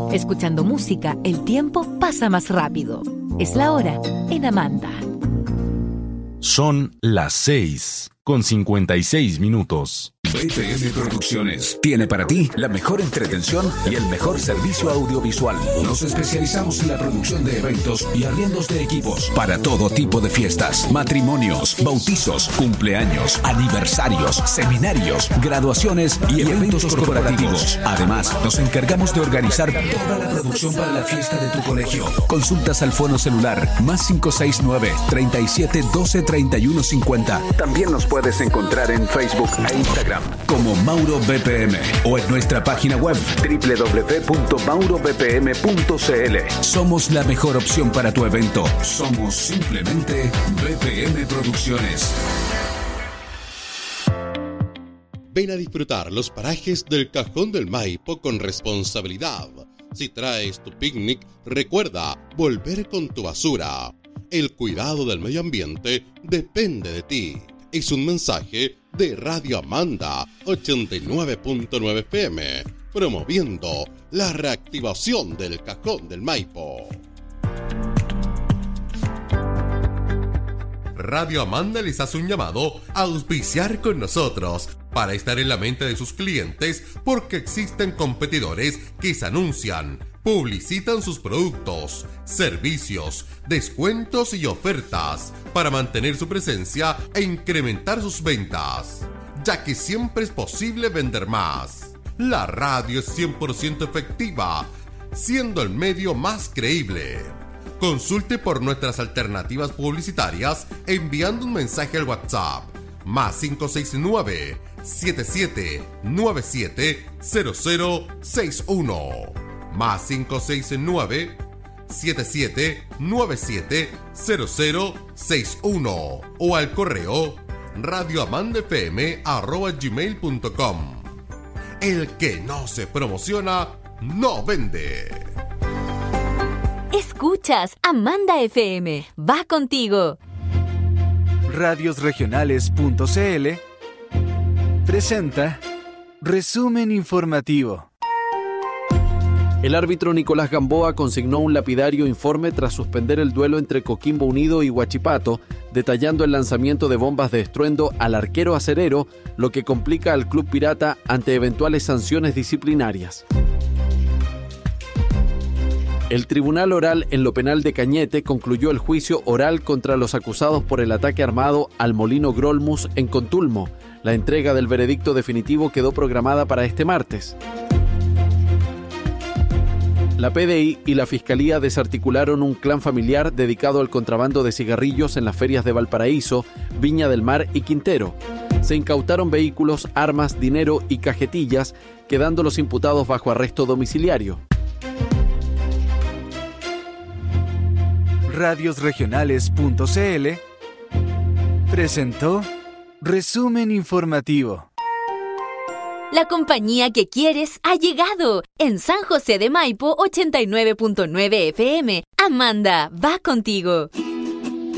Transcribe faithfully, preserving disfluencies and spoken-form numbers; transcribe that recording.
Escuchando música, el tiempo pasa más rápido. Es la hora en Amanda. Son las seis con cincuenta y seis minutos. B P M Producciones tiene para ti la mejor entretención y el mejor servicio audiovisual. Nos especializamos en la producción de eventos y arriendos de equipos para todo tipo de fiestas, matrimonios, bautizos, cumpleaños, aniversarios, seminarios, graduaciones y eventos corporativos. Además, nos encargamos de organizar toda la producción para la fiesta de tu colegio. Consultas al fono celular más cinco seis nueve, treinta y siete, doce, treinta y uno cincuenta. También nos puedes encontrar en Facebook e Instagram como Mauro B P M o en nuestra página web doble u doble u doble u punto mauro b p m punto c l. Somos la mejor opción para tu evento. Somos simplemente B P M Producciones. Ven a disfrutar los parajes del Cajón del Maipo con responsabilidad. Si traes tu picnic, recuerda volver con tu basura. El cuidado del medio ambiente depende de ti. Es un mensaje de Radio Amanda ochenta y nueve punto nueve F M, promoviendo la reactivación del Cajón del Maipo. Radio Amanda les hace un llamado a auspiciar con nosotros para estar en la mente de sus clientes, porque existen competidores que se anuncian, publicitan sus productos, servicios, descuentos y ofertas para mantener su presencia e incrementar sus ventas, ya que siempre es posible vender más. La radio es cien por ciento efectiva, siendo el medio más creíble. Consulte por nuestras alternativas publicitarias enviando un mensaje al WhatsApp más cinco seis nueve, siete siete nueve siete, cero cero seis uno más cinco seis nueve, siete siete nueve siete, cero cero seis uno o al correo radioamandafm arroba gmail punto com. El que no se promociona, no vende. Escuchas Amanda F M. Va contigo. radios regionales punto c l presenta Resumen Informativo. El árbitro Nicolás Gamboa consignó un lapidario informe tras suspender el duelo entre Coquimbo Unido y Huachipato, detallando el lanzamiento de bombas de estruendo al arquero acerero, lo que complica al club pirata ante eventuales sanciones disciplinarias. El Tribunal Oral en lo Penal de Cañete concluyó el juicio oral contra los acusados por el ataque armado al Molino Grolmus en Contulmo. La entrega del veredicto definitivo quedó programada para este martes. La P D I y la Fiscalía desarticularon un clan familiar dedicado al contrabando de cigarrillos en las ferias de Valparaíso, Viña del Mar y Quintero. Se incautaron vehículos, armas, dinero y cajetillas, quedando los imputados bajo arresto domiciliario. radios regionales punto c l presentó Resumen Informativo. La compañía que quieres ha llegado. En San José de Maipo ochenta y nueve punto nueve F M. Amanda, va contigo.